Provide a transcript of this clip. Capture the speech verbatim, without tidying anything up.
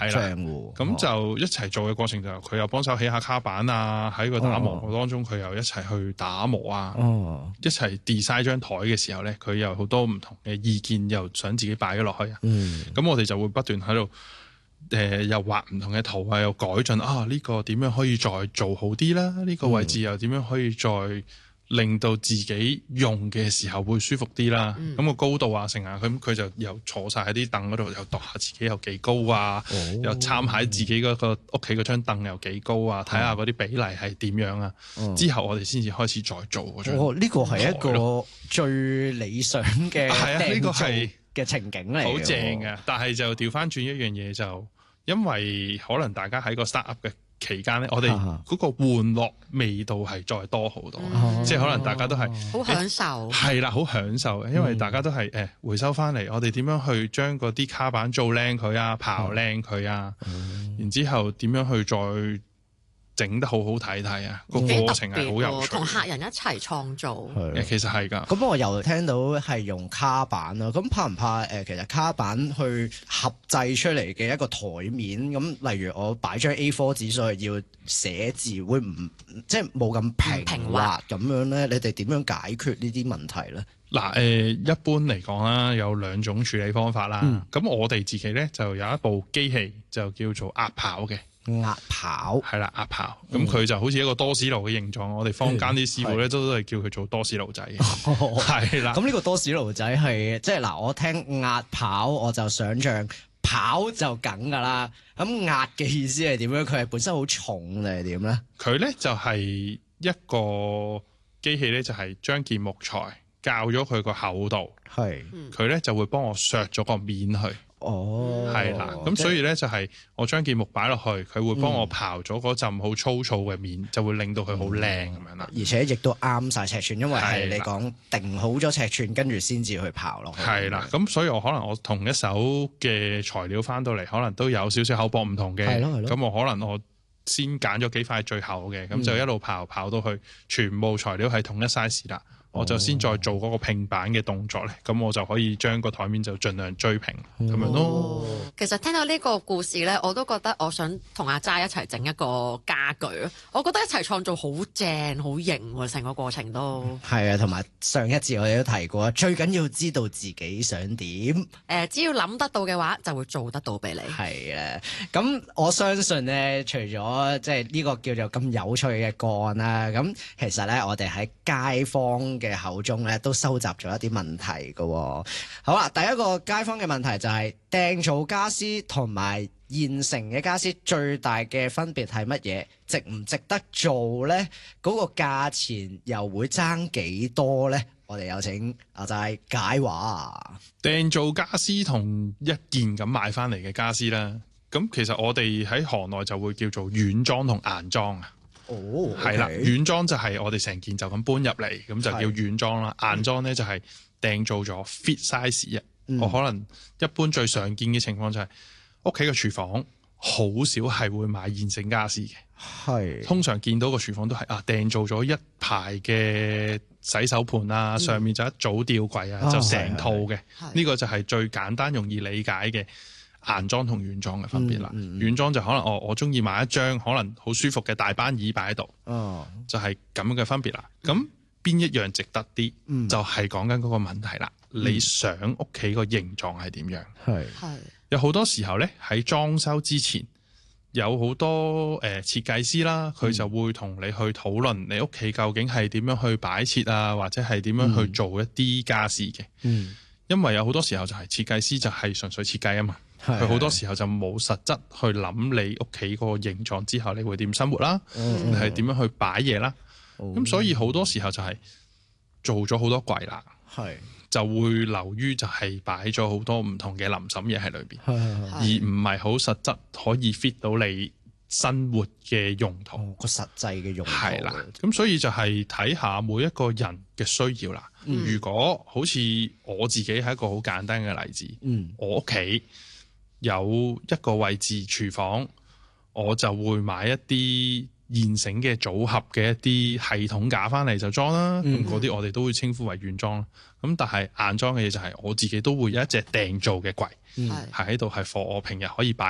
係啦，咁就一齊做嘅過程就佢又幫手起下卡板啊，喺個打磨當中佢又一齊去打磨啊，哦、一齊 design 張台嘅時候咧，佢有好多唔同嘅意見，又想自己擺咗落去啊。咁、嗯、我哋就會不斷喺度誒，又畫唔同嘅圖啊，又改進啊，呢、呢個點樣可以再做好啲啦？呢、呢個位置又點樣可以再令到自己用嘅時候會舒服啲啦，咁、嗯、個高度啊成啊，咁佢就又坐晒喺啲凳嗰度，又度下自己有幾高啊，哦、又參考自己嗰個屋企嗰張凳有幾高啊，睇下嗰啲比例係點樣啊，嗯、之後我哋先至開始再做嗰張。 哦，呢個係一個最理想嘅訂造嘅情景嚟， 好正嘅。但係就調翻轉一樣嘢，就因為可能大家喺個 start up 嘅期間咧，我哋嗰個玩樂味道係再多好多，嗯、即係可能大家都係好享受， 係啦，好享受嘅，因為大家都係誒回收翻嚟，我哋點樣去將嗰啲卡板做靚佢啊，刨靚佢啊，嗯、然之後點樣去再整得好好睇睇啊！個過程係好有趣， 同客人一齊創造。 誒，其實係㗎。 咁我又聽到係用卡板啦。咁怕唔怕誒？其實卡板去合製出嚟嘅一個台面，咁例如我擺張 A 四 紙上去要寫字，會唔即係冇咁平滑咁樣咧？你哋點樣解決呢啲問題咧？ 嗱誒，一般嚟講啦，有兩種處理方法啦。咁、嗯、我哋自己咧就有一部機器，就叫做壓刨嘅。 壓刨係啦，壓刨咁佢就好似一個多士爐嘅形狀。嗯、我哋坊間啲師傅咧都都係叫佢做多士爐仔嘅，係啦。 咁呢個多士爐仔係即係嗱，我聽壓刨我就想象刨就梗噶啦。咁壓嘅意思係點樣？佢係本身好重定係點咧？佢咧就係一個機器咧，就係將件木材校咗佢個厚度，係佢咧就會幫我削咗個面去。哦，係啦，咁所以咧就係我將件木擺落去，佢會幫我刨咗嗰陣好粗糙嘅面，嗯、就會令到佢好靚咁樣啦。 而且亦都啱晒尺寸，因為係你講定好咗尺寸，跟住先至去刨落去。 係啦，咁所以我可能我同一手嘅材料翻到嚟，可能都有少少厚薄唔同嘅。係咯係咯。咁我可能我先揀咗幾塊最厚嘅，咁、嗯、就一路刨刨到去全部材料係同一 size 啦。我就先再做嗰個拼板嘅動作咧，咁我就可以將個台面就盡量追平咁、哦、樣咯。 其實聽到呢個故事咧，我都覺得我想同阿齋一齊整一個家具咯。我覺得一齊創造好正、好型喎，成個過程都係啊。同埋上一節我哋都提過，最緊要知道自己想點。誒、 呃，只要諗得到嘅話，就會做得到俾你。 係啊，咁我相信咧，除咗即係呢個叫做咁有趣嘅個案啦，咁其實咧，我哋喺街坊嘅口中咧都收集咗一啲問題嘅、哦。好啦，第一個街坊嘅問題就係、是、訂造家私同埋現成嘅家私最大嘅分別係乜嘢？值唔值得做呢？嗰、那個價錢又會爭幾多呢？我哋有請阿齋解話。 訂造家私同一件咁買翻嚟嘅家私啦，咁其實我哋喺行內就會叫做軟裝同硬裝啊。哦，係啦，軟裝就係我哋成件就咁搬入嚟，咁就叫軟裝啦。硬裝咧就係訂造咗 fit size 啊、嗯。我可能一般最常見嘅情況就係屋企嘅廚房好少係會買現成家私嘅，係通常見到個廚房都係啊訂造咗一排嘅洗手盤啊，嗯、上面就一組吊櫃啊，就成套嘅。呢個就係最簡單容易理解嘅硬裝同軟裝嘅分別啦。嗯嗯、軟裝就可能我我中意買一張可能好舒服嘅大班椅擺喺度，哦、就係咁樣嘅分別啦。咁邊、嗯、一樣值得啲？嗯、就係講緊嗰個問題啦。嗯、你想屋企個形狀係點樣？係係有好多時候咧，喺裝修之前，有好多誒設計師啦，佢就會同你去討論你屋企究竟係點樣去擺設啊，或者係點樣去做一啲家私嘅。嗯，因為有好多時候就係設計師就係純粹設計啊嘛。佢好多時候就冇實質去諗你屋企嗰個形狀之後，你會點生活啦？你係點樣去擺嘢啦？咁、哦、所以好多時候就係做咗好多櫃啦，係就會流於就係擺咗好多唔同嘅臨審嘢喺裏邊，而唔係好實質可以 fit 到你生活嘅用途， 個、哦、實際嘅用途係啦。咁所以就係睇下每一個人嘅需要啦。嗯、如果好似我自己係一個好簡單嘅例子，嗯、我屋企有一個位置廚房，我就會買一啲現成嘅組合嘅一啲系統架翻嚟就裝啦。咁嗰啲我哋都會稱呼為軟裝啦。咁但係硬裝嘅嘢就係我自己都會有一隻訂造嘅櫃，係喺度係放我平日可以擺